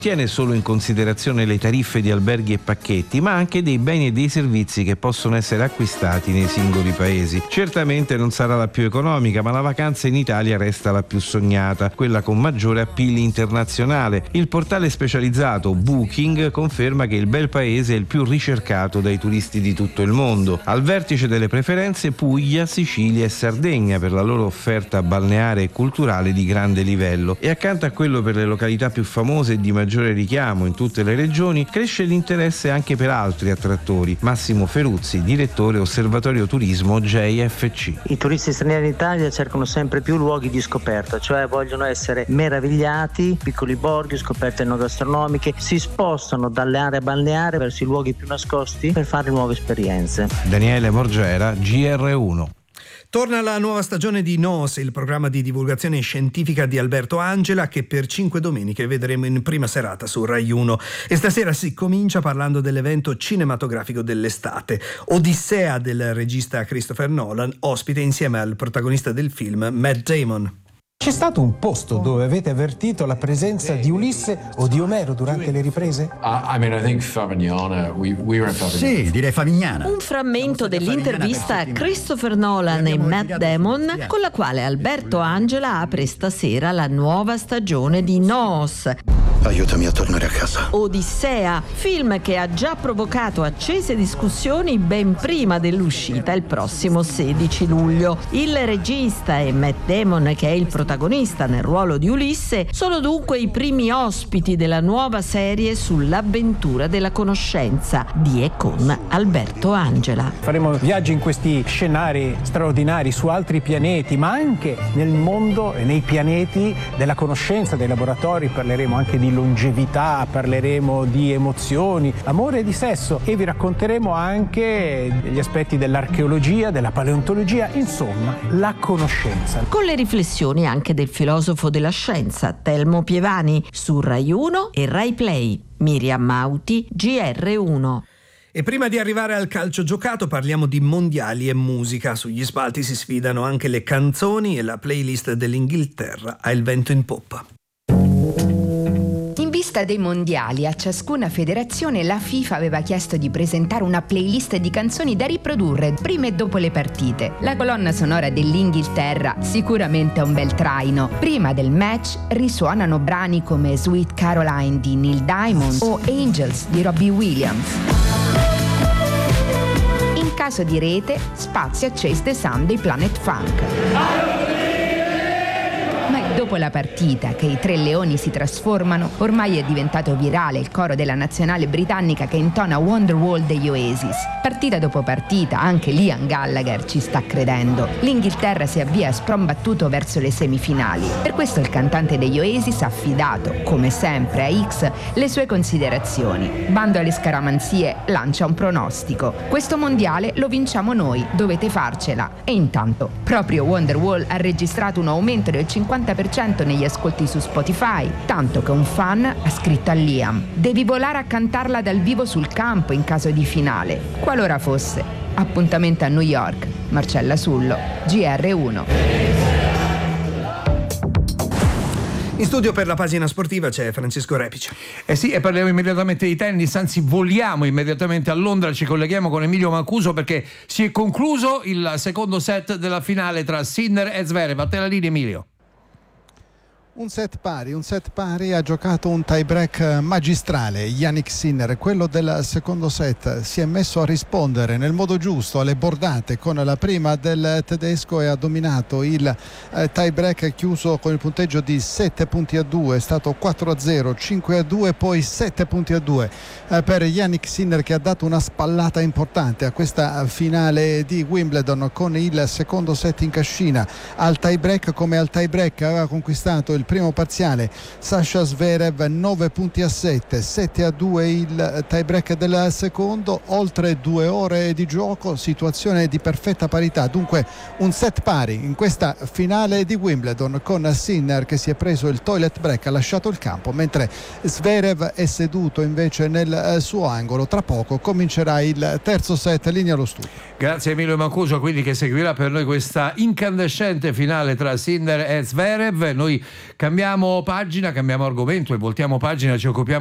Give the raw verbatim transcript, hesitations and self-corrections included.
tiene solo in considerazione le tariffe di alberghi e pacchetti, ma anche dei beni e dei servizi che possono essere acquistati nei singoli paesi. Certamente non sarà la più economica, ma la vacanza in Italia resta la più sognata, quella con maggiore appeal internazionale. Il portale specializzato Booking conferma che il bel paese è il più ricercato dai turisti di tutto il mondo. Al vertice delle preferenze Puglia, Sicilia e Sardegna per la loro offerta balneare e culturale di grande livello, e accanto a quello per le località più famose e di maggiore richiamo in tutte le regioni cresce l'interesse anche per altri attrattori. Massimo Feruzzi, direttore Osservatorio Turismo J F C. I turisti stranieri in Italia cercano sempre più luoghi di scoperta, cioè vogliono essere meravigliati, piccoli borghi, scoperte enogastronomiche, si spostano dalle aree balneari verso i luoghi più nascosti per fare nuove esperienze. Daniele Morgera, G R uno. Torna la nuova stagione di Nos, il programma di divulgazione scientifica di Alberto Angela, che per cinque domeniche vedremo in prima serata su Rai uno. E stasera si comincia parlando dell'evento cinematografico dell'estate, Odissea del regista Christopher Nolan, ospite insieme al protagonista del film, Matt Damon. C'è stato un posto dove avete avvertito la presenza di Ulisse o di Omero durante le riprese? Uh, I mean, I think Favignana, we, we were in Favignana. Sì, direi Favignana. Un frammento dell'intervista a Christopher Nolan e Matt Damon, con la quale Alberto Angela apre stasera la nuova stagione di Nos. Aiutami a tornare a casa. Odissea, film che ha già provocato accese discussioni ben prima dell'uscita il prossimo sedici luglio. Il regista e Matt Damon, che è il protagonista nel ruolo di Ulisse, sono dunque i primi ospiti della nuova serie sull'avventura della conoscenza di e con Alberto Angela. Faremo viaggi in questi scenari straordinari su altri pianeti, ma anche nel mondo e nei pianeti della conoscenza, dei laboratori. Parleremo anche di longevità, parleremo di emozioni, amore e di sesso, e vi racconteremo anche degli aspetti dell'archeologia, della paleontologia, insomma, la conoscenza. Con le riflessioni anche del filosofo della scienza Telmo Pievani su Rai uno e Rai Play. Miriam Mauti, G R uno. E prima di arrivare al calcio giocato parliamo di mondiali e musica. Sugli spalti si sfidano anche le canzoni e la playlist dell'Inghilterra ha il vento in poppa. In vista dei mondiali, a ciascuna federazione la FIFA aveva chiesto di presentare una playlist di canzoni da riprodurre prima e dopo le partite. La colonna sonora dell'Inghilterra sicuramente è un bel traino. Prima del match risuonano brani come Sweet Caroline di Neil Diamond o Angels di Robbie Williams. In caso di rete, spazio a Chase the Sun dei Planet Funk. Ma è dopo la partita che i tre leoni si trasformano. Ormai è diventato virale il coro della nazionale britannica che intona Wonderwall degli Oasis. Partita dopo partita, anche Liam Gallagher ci sta credendo. L'Inghilterra si avvia sprombattuto verso le semifinali. Per questo il cantante degli Oasis ha affidato, come sempre, a X le sue considerazioni. Bando alle scaramanzie, lancia un pronostico. Questo mondiale lo vinciamo noi, dovete farcela. E intanto, proprio Wonderwall ha registrato un aumento del cinquanta per cento negli ascolti su Spotify, tanto che un fan ha scritto a Liam: devi volare a cantarla dal vivo sul campo in caso di finale, qualora fosse. Appuntamento a New York. Marcella Sullo, G R uno. In studio per la pagina sportiva c'è Francesco Repice. Eh sì, e parliamo immediatamente di tennis, anzi voliamo immediatamente a Londra, ci colleghiamo con Emilio Mancuso perché si è concluso il secondo set della finale tra Sinner e Zverev. A te la linea, Emilio. Un set pari, un set pari, ha giocato un tie break magistrale Jannik Sinner. Quello del secondo set si è messo a rispondere nel modo giusto alle bordate con la prima del tedesco e ha dominato il eh, tie break chiuso con il punteggio di sette punti a due, è stato quattro a zero, cinque a due, poi sette punti a due eh, per Jannik Sinner, che ha dato una spallata importante a questa finale di Wimbledon con il secondo set in cascina. Al tie break come al tie break aveva conquistato il il primo parziale Sasha Zverev, nove punti a sette, sette a due il tie break del secondo. Oltre due ore di gioco, situazione di perfetta parità, dunque un set pari in questa finale di Wimbledon, con Sinner che si è preso il toilet break, ha lasciato il campo, mentre Zverev è seduto invece nel suo angolo. Tra poco comincerà il terzo set. Linea allo studio. Grazie Emilio Mancuso, quindi, che seguirà per noi questa incandescente finale tra Sinner e Zverev. Noi Cambiamo pagina, cambiamo argomento e voltiamo pagina, ci occupiamo